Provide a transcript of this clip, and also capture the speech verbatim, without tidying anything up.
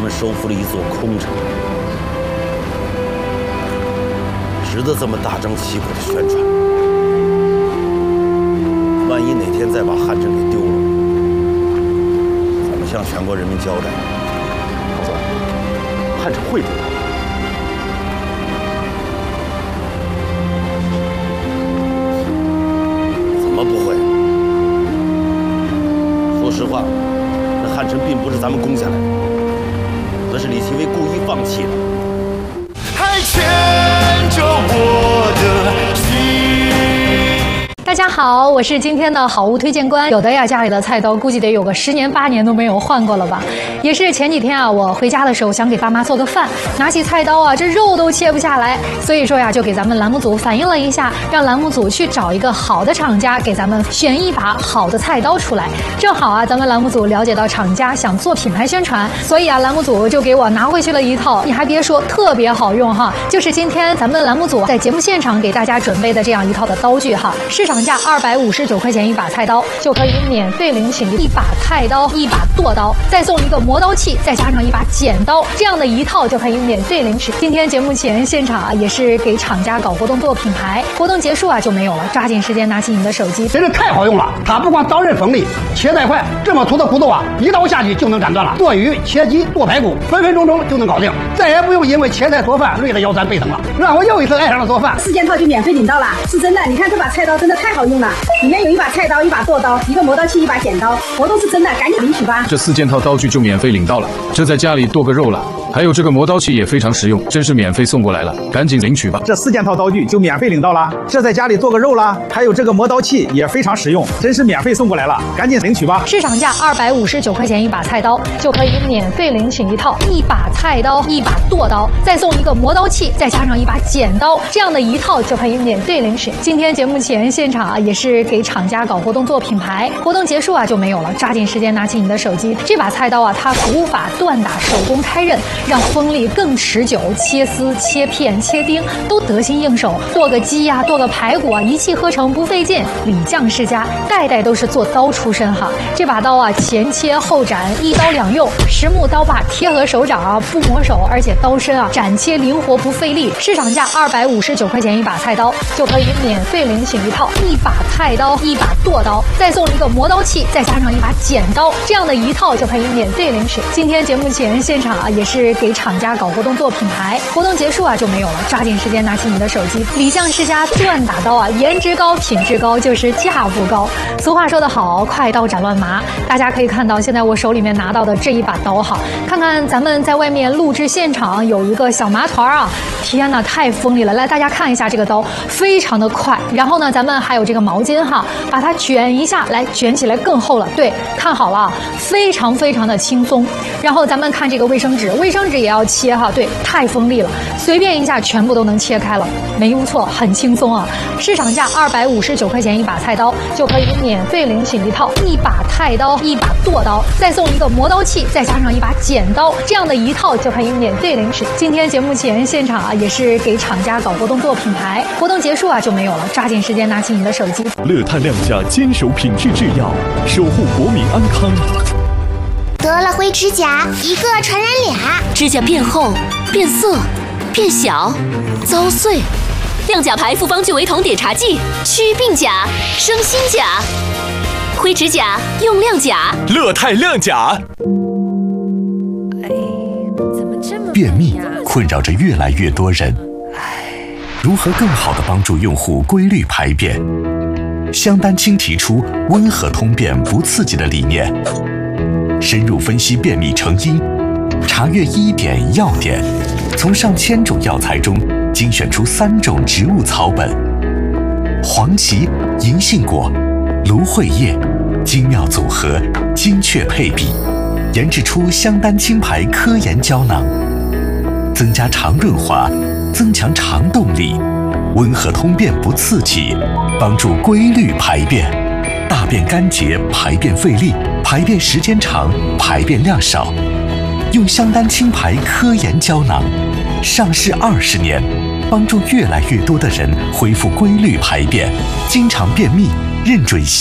咱们收复了一座空城，值得这么大张旗鼓的宣传。万一哪天再把汉城给丢了，怎么向全国人民交代？ 老总，汉城会丢的。 怎么不会？说实话，那汉城并不是咱们攻下来的，那是李奇微故意放弃的。 还牵着我的心。 大家好，我是今天的好物推荐官。有的呀，家里的菜刀估计得有个十年八年都没有换过了吧。也是前几天啊，我回家的时候想给爸妈做个饭，拿起菜刀啊，这肉都切不下来，所以说呀，就给咱们栏目组反映了一下，让栏目组去找一个好的厂家，给咱们选一把好的菜刀出来。正好啊，咱们栏目组了解到厂家想做品牌宣传，所以啊，栏目组就给我拿回去了一套，你还别说，特别好用哈，就是今天咱们栏目组在节目现场给大家准备的这样一套的刀具哈，市场价二百五十九块钱一把菜刀，就可以免费领取一把菜刀、一把剁刀，再送一个磨刀器，再加上一把剪刀，这样的一套就可以免费领取。今天节目前现场啊，也是给厂家搞活动做品牌，活动结束啊就没有了，抓紧时间拿起你的手机， 真是太好用了！它不光刀刃锋利，切带快，这么粗的骨头啊，一刀下去就能斩断了。剁鱼、切鸡、剁排骨，分分钟钟就能搞定，再也不用因为切菜做饭累得腰酸背疼了，让我又一次爱上了做饭。 四件套就免费领到了，是真的！你看这把菜刀真的太好用了，里面有一把菜刀、一把剁刀、一个磨刀器、一把剪刀，活动是真的，赶紧领取吧！ 这四件套刀具就免费领到了，这在家里剁个肉了。还有这个磨刀器也非常实用，真是免费送过来了，赶紧领取吧！ 这四件套刀具就免费领到了，这在家里做个肉啦。还有这个磨刀器也非常实用，真是免费送过来了，赶紧领取吧！ 市场价二百五十九块钱一把菜刀，就可以免费领取一套一把菜刀、一把剁刀，再送一个磨刀器，再加上一把剪刀，这样的一套就可以免费领取。今天节目前现场啊，也是给厂家搞活动做品牌，活动结束啊就没有了，抓紧时间拿起你的手机。这把菜刀啊，它古法锻打，手工开刃，让锋利更持久，切丝、切片、切丁都得心应手。剁个鸡呀、啊，剁个排骨啊，一气呵成，不费劲。李将世家代代都是做刀出身哈。这把刀啊，前切后斩，一刀两用，实木刀把贴合手掌啊，不磨手，而且刀身啊斩切灵活不费力。市场价二百五十九块钱一把菜刀，就可以免费领取一套一把菜刀、一把剁刀，再送一个磨刀器，再加上一把剪刀，这样的一套就可以免费领取。今天节目前现场啊，也是给厂家搞活动做品牌，活动结束啊就没有了，抓紧时间拿起你的手机。李将世家锻打刀啊，颜值高、品质高，就是价不高。俗话说得好，快刀斩乱麻。大家可以看到，现在我手里面拿到的这一把刀哈，看看咱们在外面录制现场有一个小麻团啊，天哪，太锋利了！来，大家看一下这个刀，非常的快。然后呢，咱们还有这个毛巾哈，把它卷一下，来卷起来更厚了。对，看好了，非常非常的轻松。然后咱们看这个卫生纸，卫生纸也要切哈，对，太锋利了，随便一下全部都能切开了，没误错，很轻松啊。市场价二百五十九块钱一把菜刀，就可以免费领取一套一把菜刀、一把剁刀，再送一个磨刀器，再加上一把剪刀，这样的一套就可以免费领取。今天节目前现场啊，也是给厂家搞活动做品牌，活动结束啊就没有了，抓紧时间拿起你的手机。 乐泰亮家坚守品质制药，守护国民安康。 得了灰指甲，一个传染俩， 指甲变厚、变色、变小、遭碎。亮甲牌复方聚维酮碘茶剂，祛病甲，生新甲。灰指甲用亮甲， 乐泰亮甲。 便秘困扰着越来越多人，如何更好地帮助用户规律排便？香丹青提出温和通便不刺激的理念，深入分析便秘成因，查阅医典药典，从上千种药材中精选出三种植物草本：黄芪、银杏果、芦荟叶，精妙组合，精确配比，研制出香丹青牌科研胶囊，增加肠润滑，增强肠动力，温和通便不刺激，帮助规律排便，大便干结，排便费力，排便时间长，排便量少。用香丹青牌科研胶囊，上市二十年，帮助越来越多的人恢复规律排便，经常便秘，认准